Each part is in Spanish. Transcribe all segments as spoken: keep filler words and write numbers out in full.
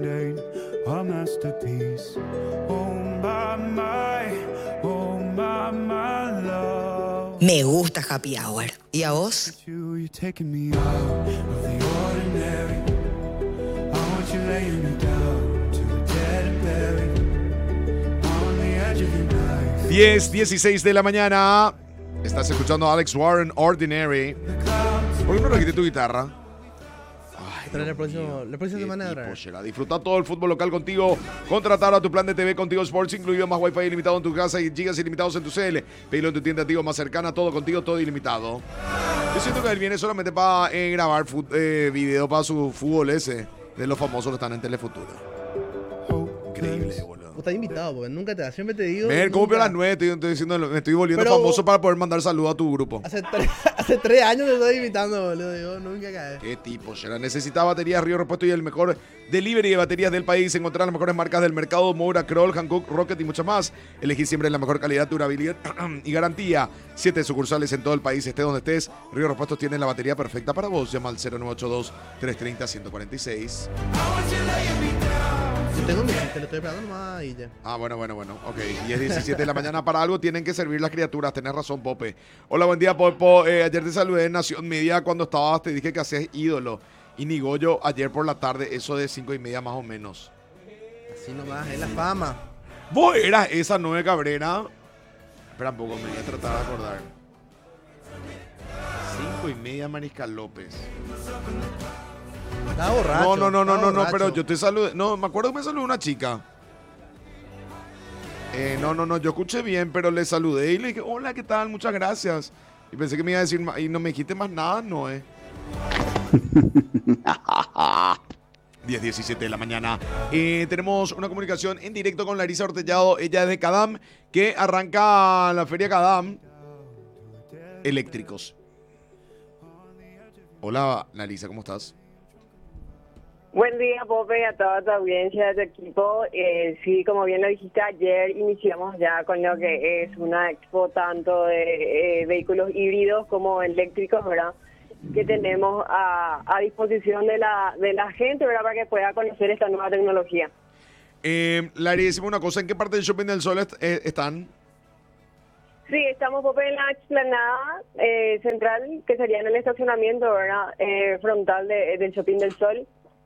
A masterpiece. Oh my, my, oh my, my love. Me gusta Happy Hour. ¿Y a vos? You, you're taking me out of the ordinary. I want you laying me down to the dead and buried on the edge of your knife. diez, dieciséis de la mañana. Estás escuchando a Alex Warren, Ordinary. ¿Por qué no requite tu guitarra? Pero la próxima, la próxima semana habrá. Disfruta todo el fútbol local contigo. Contratar a tu plan de T V Contigo Sports, incluido más Wi-Fi ilimitado en tu casa y gigas ilimitados en tu C L. Pedilo en tu tienda Tigo más cercana, todo contigo, todo ilimitado. Yo siento que él viene solamente para eh, grabar fut, eh, video para su fútbol ese, de los famosos que están en Telefuturo. Increíble, boludo. Vos estás invitado, porque nunca te da. Siempre te digo. Ver, ¿cómo veo las nueve? Estoy, estoy diciendo, me estoy volviendo Pero famoso para poder mandar saludos a tu grupo. Hace, tre hace tres años te estoy invitando, boludo. Yo nunca cae. ¿Qué tipo? Será necesita baterías Río Repuesto y el mejor delivery de baterías del país. Encontrar las mejores marcas del mercado: Moura, Kroll, Hankook, Rocket y muchas más. Elegí siempre la mejor calidad, durabilidad y garantía. Siete sucursales en todo el país. Esté donde estés, Río Repuestos tiene la batería perfecta para vos. Llama al cero nueve ocho dos, tres tres cero, uno cuatro seis. Yo tengo mi te lo estoy esperando nomás y ya. Ah, bueno, bueno, bueno. Ok. Y es diecisiete de la mañana. Para algo tienen que servir las criaturas. Tenés razón, Pope. Hola, buen día, Popo. Eh, ayer te saludé en Nación Media cuando estabas. Te dije que hacías ídolo. Y ni Goyo ayer por la tarde, eso de cinco y media más o menos. Así nomás, es la fama. ¿Vos eras esa nueve Cabrera? Espera un poco, me voy a tratar de acordar. Cinco y media Mariscal López. Estaba borracho. No, no, no, no, no, no, borracho. pero yo te saludé. No, me acuerdo que me saludó una chica. Eh, no, no, no, yo escuché bien, pero le saludé y le dije, hola, ¿qué tal? Muchas gracias. Y pensé que me iba a decir, ma- y no me dijiste más nada, no, eh. diez diecisiete de la mañana. Eh, tenemos una comunicación en directo con Larisa Ortellado. Ella es de Cadam, que arranca la feria Cadam Eléctricos. Hola, Larisa, ¿cómo estás? Buen día, Pope, a toda tu audiencia de tu equipo. Eh, sí, como bien lo dijiste ayer, iniciamos ya con lo que es una expo tanto de eh, vehículos híbridos como eléctricos, ¿verdad? Que tenemos a, a disposición de la de la gente, ¿verdad? Para que pueda conocer esta nueva tecnología. Eh, Larisa, decime una cosa, ¿en qué parte del Shopping del Sol est- eh, están? Sí, estamos, Pope, en la explanada eh, central, que sería en el estacionamiento, ¿verdad? Eh, frontal de, del Shopping del Sol.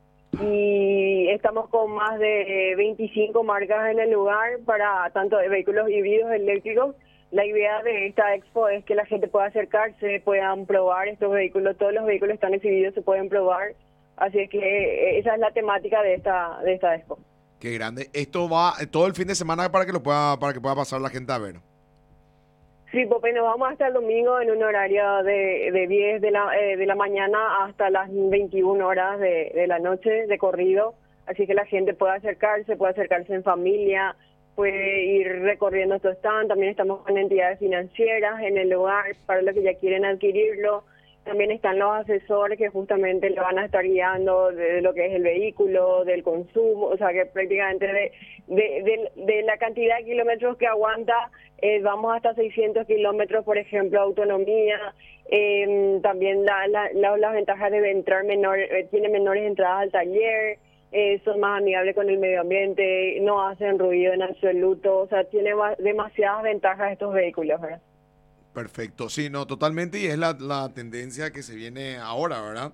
Y estamos con más de veinticinco marcas en el lugar para tanto de vehículos híbridos eléctricos. La idea de esta expo es que la gente pueda acercarse, puedan probar estos vehículos. Todos los vehículos están exhibidos, se pueden probar. Así es que eh, esa es la temática de esta de esta expo. Qué grande. Esto va eh, todo el fin de semana para que lo pueda para que pueda pasar la gente a ver. Sí, Pope, nos vamos hasta el domingo en un horario de, de diez de la, eh, de la mañana hasta las veintiuna horas de, de la noche de corrido. Así que la gente puede acercarse, puede acercarse en familia, puede ir recorriendo estos stands. También estamos con entidades financieras en el lugar para los que ya quieren adquirirlo. También están los asesores que justamente le van a estar guiando de lo que es el vehículo, del consumo, o sea que prácticamente de, de, de, de la cantidad de kilómetros que aguanta, eh, vamos hasta seiscientos kilómetros, por ejemplo, autonomía. Eh, también la, la, la, las ventajas de entrar menor, eh, tiene menores entradas al taller, eh, son más amigables con el medio ambiente, no hacen ruido en absoluto, o sea, tiene más, demasiadas ventajas estos vehículos, ¿verdad? Perfecto, sí, no, totalmente, y es la, la tendencia que se viene ahora, ¿verdad?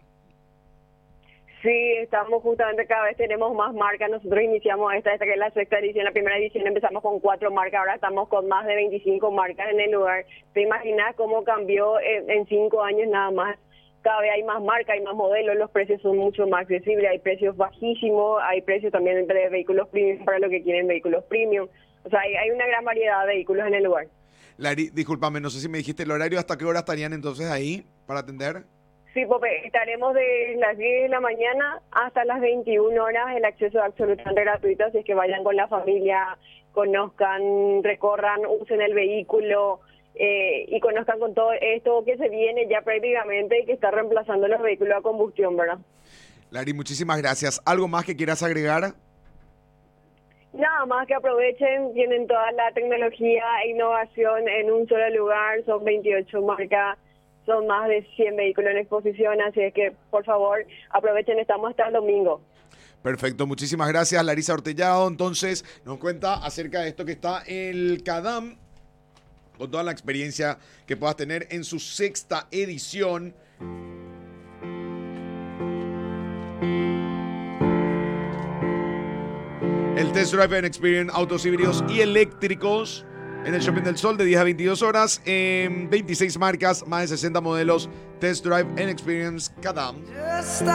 Sí, estamos justamente, cada vez tenemos más marcas. Nosotros iniciamos esta, esta que es la sexta edición, la primera edición empezamos con cuatro marcas, ahora estamos con más de veinticinco marcas en el lugar. ¿Te imaginas cómo cambió en, en cinco años nada más? Cada vez hay más marcas, hay más modelos, los precios son mucho más accesibles, hay precios bajísimos, hay precios también de vehículos premium para los que quieren vehículos premium. O sea, hay, hay una gran variedad de vehículos en el lugar. Lari, discúlpame, no sé si me dijiste el horario, ¿hasta qué hora estarían entonces ahí para atender? Sí, Pope, estaremos de las diez de la mañana hasta las veintiuna horas, el acceso es absolutamente gratuito, así es que vayan con la familia, conozcan, recorran, usen el vehículo eh, y conozcan con todo esto que se viene ya prácticamente y que está reemplazando los vehículos a combustión, ¿verdad? Lari, muchísimas gracias. ¿Algo más que quieras agregar? Nada más que aprovechen, tienen toda la tecnología e innovación en un solo lugar, son veintiocho marcas, son más de cien vehículos en exposición, así es que por favor aprovechen, estamos hasta el domingo. Perfecto, muchísimas gracias Larisa Ortellado. Entonces nos cuenta acerca de esto que está el Cadam, con toda la experiencia que puedas tener en su sexta edición. El Test Drive and Experience, autos híbridos y eléctricos en el Shopping del Sol de diez a veintidós horas en veintiséis marcas, más de sesenta modelos. Test Drive and Experience Cadam.